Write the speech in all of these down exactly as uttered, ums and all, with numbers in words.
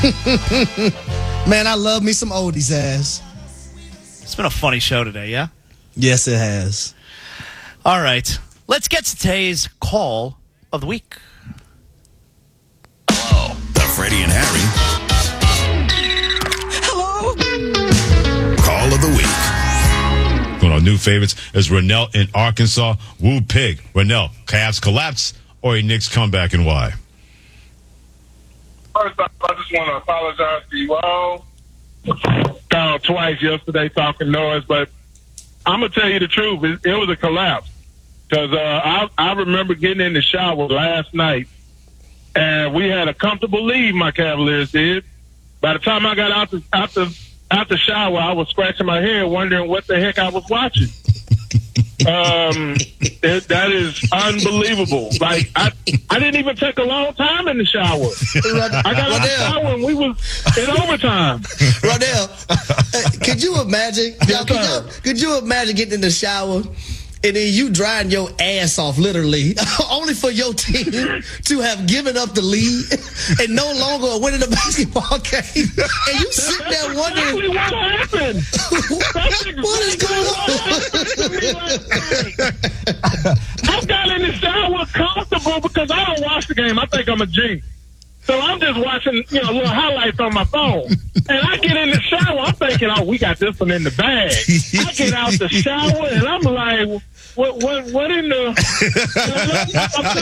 Man, I love me some oldies ass. It's been a funny show today, yeah? Yes, it has. All right. Let's get to today's call of the week. Hello. The Freddie and Harry. Hello. Call of the week. One of our new favorites is Rennell in Arkansas. Woo pig. Rennell, Cavs collapse or a Knicks comeback, and why? First off, I just want to apologize to you all. Called twice yesterday talking noise, but I'm going to tell you the truth. It, it was a collapse. Because uh, I, I remember getting in the shower last night, and we had a comfortable lead, my Cavaliers did. By the time I got out the, out the, out the shower, I was scratching my head wondering what the heck I was watching. Um, it, that is unbelievable. Like, I I didn't even take a long time in the shower. I got out the shower and we was in overtime. Rodell, could you imagine? Y'all, could, you, could you imagine getting in the shower and then you drying your ass off, literally, only for your team to have given up the lead and no longer winning the basketball game, and you sit there wondering what happened. What is going on? I got in the shower comfortable because I don't watch the game. I think I'm a G. So I'm just watching, you know, little highlights on my phone. And I get in the shower, I'm thinking, oh, we got this one in the bag. I get out the shower, and I'm like, what what, what in the... I'm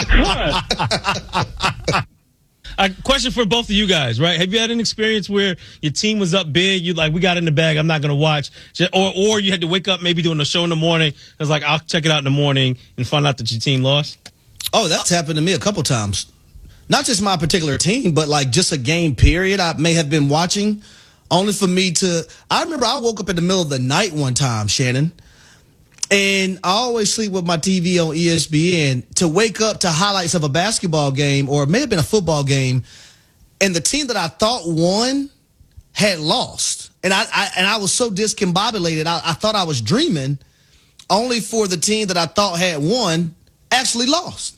trying not to cuss. A question for both of you guys, right? Have you had an experience where your team was up big, you like, we got in the bag, I'm not going to watch, or or you had to wake up maybe doing a show in the morning, it was like, I'll check it out in the morning and find out that your team lost? Oh, that's happened to me a couple times. Not just my particular team, but like just a game period I may have been watching, only for me to... I remember I woke up in the middle of the night one time, Shannon, and I always sleep with my T V on E S P N, to wake up to highlights of a basketball game, or it may have been a football game, and the team that I thought won had lost. And I, I and I was so discombobulated, I, I thought I was dreaming, only for the team that I thought had won actually lost.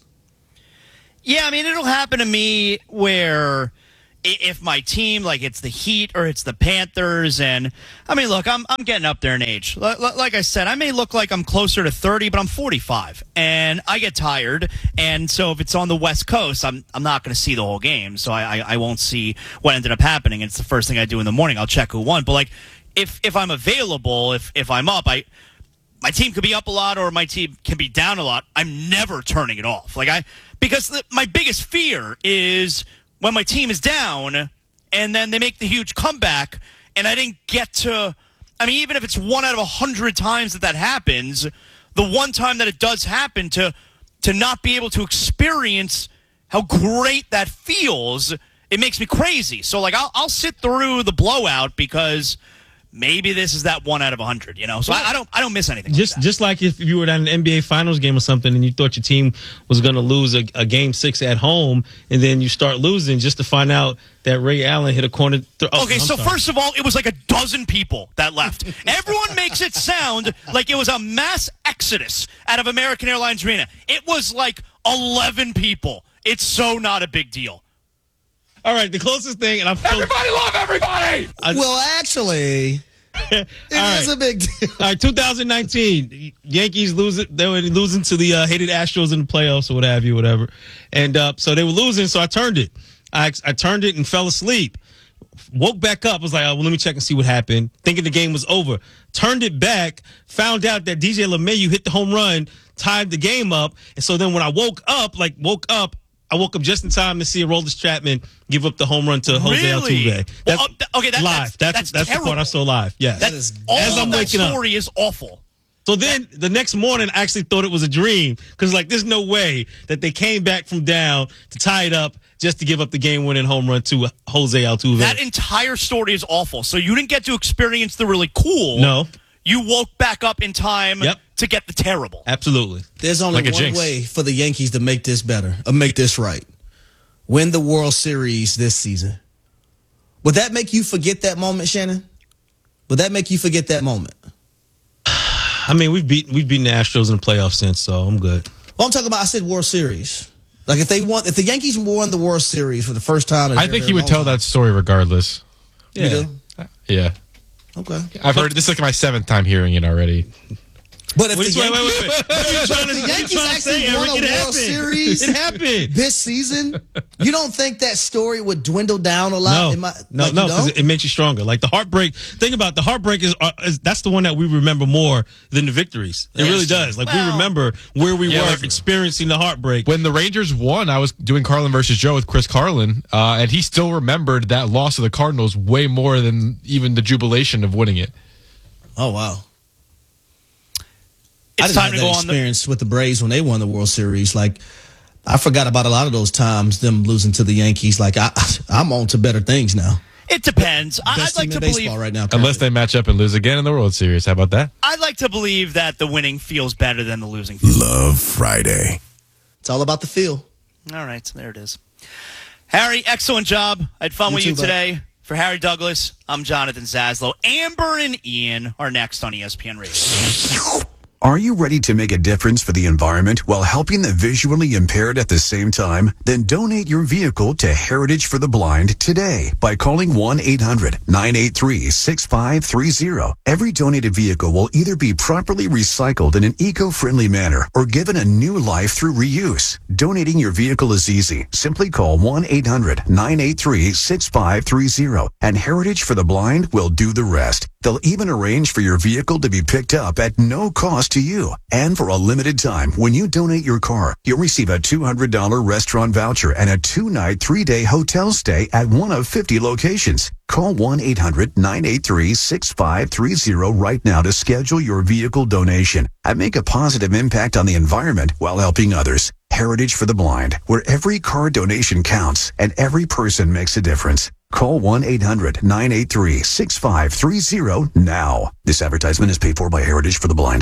Yeah, I mean, it'll happen to me where if my team, like it's the Heat or it's the Panthers, and I mean, look, I'm I'm getting up there in age. Like I said, I may look like I'm closer to thirty, but I'm forty-five, and I get tired. And so if it's on the West Coast, I'm I'm not going to see the whole game, so I, I I won't see what ended up happening. It's the first thing I do in the morning. I'll check who won. But like, if if I'm available, if if I'm up, I. My team could be up a lot or my team can be down a lot. I'm never turning it off. Like I, because the, my biggest fear is when my team is down and then they make the huge comeback and I didn't get to, I mean, even if it's one out of a hundred times that that happens, the one time that it does happen, to, to not be able to experience how great that feels, it makes me crazy. So like, I'll, I'll sit through the blowout because maybe this is that one out of a hundred, you know. So I, I don't, I don't miss anything. Just, like that. just like if you were at an N B A Finals game or something, and you thought your team was going to lose a, a game six at home, and then you start losing, just to find out that Ray Allen hit a corner. Th- oh, okay, I'm so sorry. first of all, it was like a dozen people that left. Everyone makes it sound like it was a mass exodus out of American Airlines Arena. It was like eleven people. It's so not a big deal. All right, the closest thing, and I'm Everybody love everybody! I, Well, actually, it right. is a big deal. All right, two thousand nineteen, Yankees lose it. They were losing to the uh, hated Astros in the playoffs or what have you, whatever. And uh, so they were losing, so I turned it. I, I turned it and fell asleep. Woke back up, was like, oh, well, let me check and see what happened, thinking the game was over. Turned it back, found out that D J LeMahieu hit the home run, tied the game up. And so then when I woke up, like woke up, I woke up just in time to see Aroldis Chapman give up the home run to Jose Really? Altuve. That's Well, uh, okay, that- live. that's- That's that's that's, the terrible. part I saw live. Yes. That is all as of I'm that waking up. story is awful. So then the next morning, I actually thought it was a dream, because like there's no way that they came back from down to tie it up just to give up the game-winning home run to Jose Altuve. That entire story is awful. So you didn't get to experience the really cool. No. You woke back up in time Yep. to get the terrible. Absolutely. There's only Like a one jinx. way for the Yankees to make this better, or make this right. Win the World Series this season. Would that make you forget that moment, Shannon? Would that make you forget that moment? I mean, we've beaten we've beaten the Astros in the playoffs since, so I'm good. Well, I'm talking about, I said World Series. Like if they won, if the Yankees won the World Series for the first time, in I their think very he would long tell time- that story regardless. You Yeah. do? Yeah. Okay. I've heard this is like my seventh time hearing it already. But if Wait, the wait, Yankees, wait, wait, wait. What are you trying to, the what are you Yankees trying to actually say, won Eric? a It World happened. Series It happened. this season, you don't think that story would dwindle down a lot? No, Am I- no, like, no, you because don't? it, it makes you stronger. Like the heartbreak. Think about the heartbreak is, uh, is that's the one that we remember more than the victories. It That's really true. does. Like Well- we remember where we Yeah, were like- experiencing the heartbreak. When the Rangers won, I was doing Carlin versus Joe with Chris Carlin, uh, and he still remembered that loss of the Cardinals way more than even the jubilation of winning it. Oh wow! I It's didn't time have to that go on the. experience with the Braves when they won the World Series. Like I forgot about a lot of those times them losing to the Yankees. Like I, I'm on to better things now. It depends. I- Best I'd like team to in believe. baseball right now. Unless they match up and lose again in the World Series. How about that? I'd like to believe that the winning feels better than the losing. Feels. Love Friday. It's all about the feel. All right, so there it is. Harry, excellent job. I had fun You with too, you bud. today. For Harry Douglas, I'm Jonathan Zaslow. Amber and Ian are next on E S P N Radio. Are you ready to make a difference for the environment while helping the visually impaired at the same time? Then donate your vehicle to Heritage for the Blind today by calling one eight hundred nine eight three six five three zero. Every donated vehicle will either be properly recycled in an eco-friendly manner or given a new life through reuse. Donating your vehicle is easy. Simply call one eight hundred nine eight three six five three zero and Heritage for the Blind will do the rest. They'll even arrange for your vehicle to be picked up at no cost to you. And for a limited time, when you donate your car, you'll receive a two hundred dollars restaurant voucher and a two-night, three-day hotel stay at one of fifty locations. Call one eight hundred nine eight three six five three zero right now to schedule your vehicle donation and make a positive impact on the environment while helping others. Heritage for the Blind, where every car donation counts and every person makes a difference. Call one eight hundred nine eight three six five three zero now. This advertisement is paid for by Heritage for the Blind.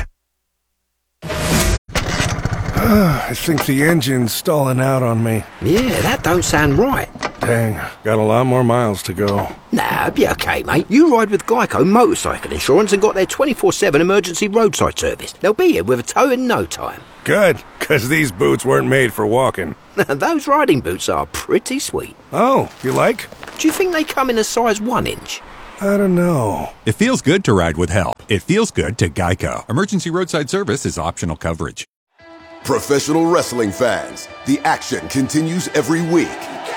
I think the engine's stalling out on me. Yeah, that don't sound right. Dang, got a lot more miles to go. Nah, be okay, mate. You ride with Geico Motorcycle Insurance and got their twenty-four seven emergency roadside service. They'll be here with a tow in no time. Good, because these boots weren't made for walking. Those riding boots are pretty sweet. Oh, you like? Do you think they come in a size one inch? I don't know. It feels good to ride with help. It feels good to Geico. Emergency roadside service is optional coverage. Professional wrestling fans, the action continues every week.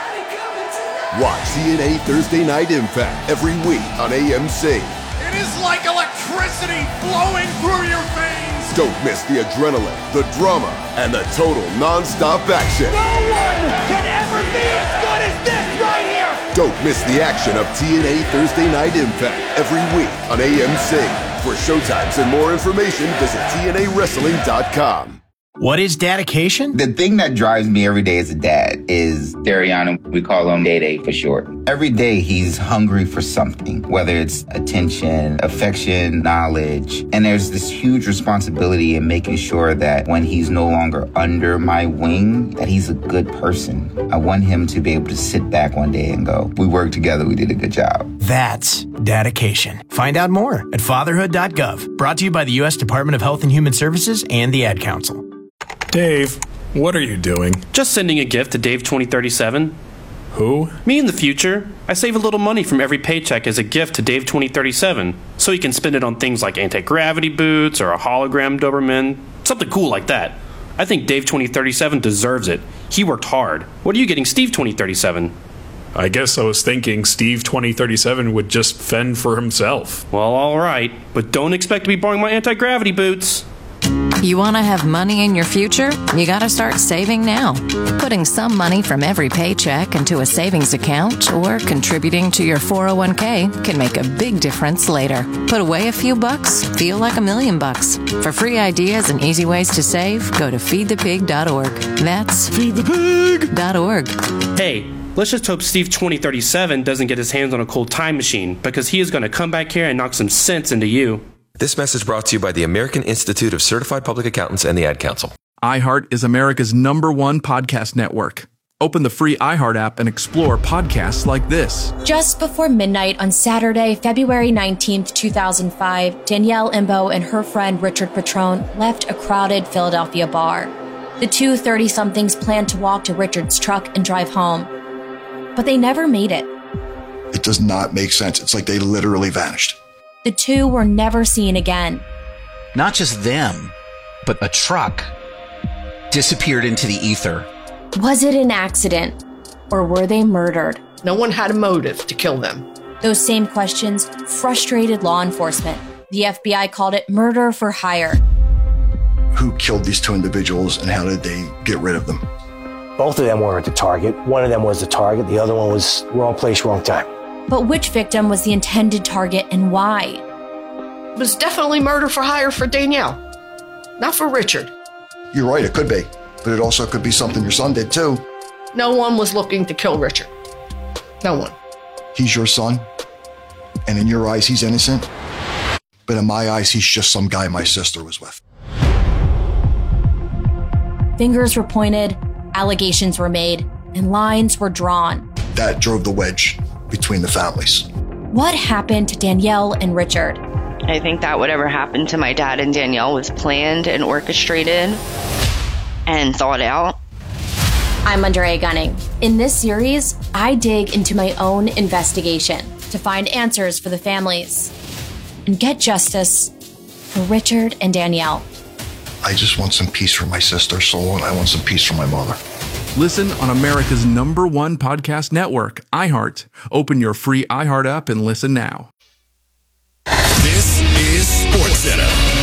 Watch T N A Thursday Night Impact every week on A M C. It is like electricity flowing through your veins. Don't miss the adrenaline, the drama, and the total non-stop action. No one can ever be as good as this right here. Don't miss the action of T N A Thursday Night Impact every week on A M C. For showtimes and more information, visit T N A wrestling dot com. What is dedication? The thing that drives me every day as a dad is Dariana. We call him Day Day for short. Every day he's hungry for something, whether it's attention, affection, knowledge. And there's this huge responsibility in making sure that when he's no longer under my wing, that he's a good person. I want him to be able to sit back one day and go, we worked together, we did a good job. That's dedication. Find out more at fatherhood dot gov. Brought to you by the U S Department of Health and Human Services and the Ad Council. Dave, what are you doing? Just sending a gift to Dave twenty thirty-seven. Who? Me in the future. I save a little money from every paycheck as a gift to Dave twenty thirty-seven, so he can spend it on things like anti-gravity boots or a hologram Doberman, something cool like that. I think Dave twenty thirty-seven deserves it. He worked hard. What are you getting Steve twenty thirty-seven? I guess I was thinking Steve twenty thirty-seven would just fend for himself. Well, all right, but don't expect to be borrowing my anti-gravity boots. You want to have money in your future? You got to start saving now. Putting some money from every paycheck into a savings account or contributing to your four oh one k can make a big difference later. Put away a few bucks, feel like a million bucks. For free ideas and easy ways to save, go to feed the pig dot org. That's feed the pig dot org. Hey, let's just hope Steve twenty thirty-seven doesn't get his hands on a cold time machine, because he is going to come back here and knock some sense into you. This message brought to you by the American Institute of Certified Public Accountants and the Ad Council. iHeart is America's number one podcast network. Open the free iHeart app and explore podcasts like this. Just before midnight on Saturday, February nineteenth, two thousand five, Danielle Imbo and her friend Richard Patrone left a crowded Philadelphia bar. The two thirty-somethings planned to walk to Richard's truck and drive home, but they never made it. It does not make sense. It's like they literally vanished. The two were never seen again. Not just them, but a truck disappeared into the ether. Was it an accident, or were they murdered? No one had a motive to kill them. Those same questions frustrated law enforcement. The F B I called it murder for hire. Who killed these two individuals and how did they get rid of them? Both of them weren't the target. One of them was the target. The other one was wrong place, wrong time. But which victim was the intended target and why? It was definitely murder for hire for Danielle, not for Richard. You're right, it could be. But it also could be something your son did too. No one was looking to kill Richard. No one. He's your son, and in your eyes, he's innocent. But in my eyes, he's just some guy my sister was with. Fingers were pointed, allegations were made, and lines were drawn. That drove the wedge between the families. What happened to Danielle and Richard? I think that whatever happened to my dad and Danielle was planned and orchestrated and thought out. I'm Andrea Gunning. In this series, I dig into my own investigation to find answers for the families and get justice for Richard and Danielle. I just want some peace for my sister's soul, and I want some peace for my mother. Listen on America's number one podcast network, iHeart. Open your free iHeart app and listen now. This is SportsCenter.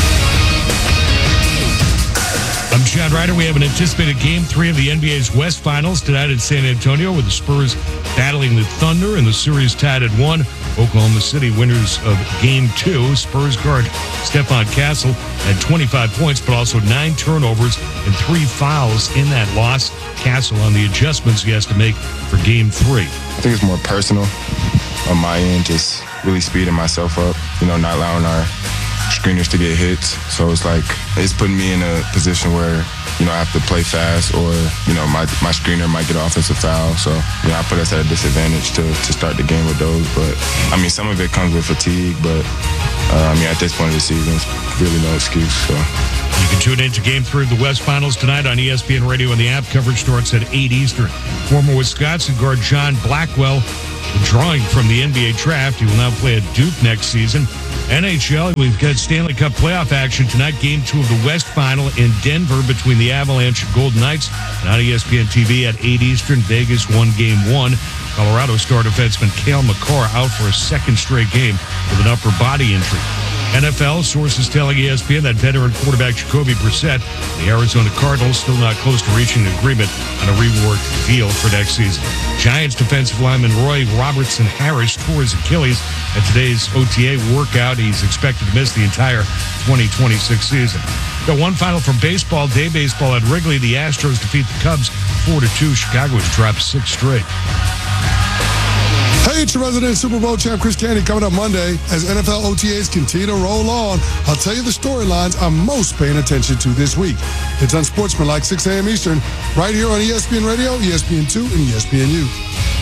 I'm Chad Ryder. We have an anticipated Game three of the N B A's West Finals tonight in San Antonio with the Spurs battling the Thunder and the series tied at one. Oklahoma City winners of Game two. Spurs guard Stephon Castle had twenty-five points, but also nine turnovers and three fouls in that loss. Castle on the adjustments he has to make for Game three. I think it's more personal on my end, just really speeding myself up, you know, not allowing our screeners to get hits. So it's like, it's putting me in a position where, you know, I have to play fast or, you know, my my screener might get an offensive foul. So, you know, I put us at a disadvantage to, to start the game with those. But, I mean, some of it comes with fatigue, but, uh, I mean, at this point of the season, it's really no excuse. So. You can tune in to Game three of the West Finals tonight on E S P N Radio and the app. Coverage starts at eight Eastern. Former Wisconsin guard John Blackwell, drawing from the N B A draft. He will now play at Duke next season. N H L, we've got Stanley Cup playoff action tonight. Game two of the West Final in Denver between the Avalanche and Golden Knights. And on E S P N T V at eight Eastern, Vegas won Game one. Colorado star defenseman Cale Makar out for a second straight game with an upper body injury. N F L sources telling E S P N that veteran quarterback Jacoby Brissett, the Arizona Cardinals, still not close to reaching an agreement on a reworked deal for next season. Giants defensive lineman Roy Robertson Harris tore his Achilles at today's O T A workout. He's expected to miss the entire twenty twenty-six season. The one final from baseball, day baseball at Wrigley. The Astros defeat the Cubs four to two. Chicago has dropped six straight. Hey, it's your resident Super Bowl champ Chris Candy coming up Monday as N F L O T As continue to roll on. I'll tell you the storylines I'm most paying attention to this week. It's Unsportsmanlike, six a.m. Eastern, right here on E S P N Radio, E S P N two, and E S P N U.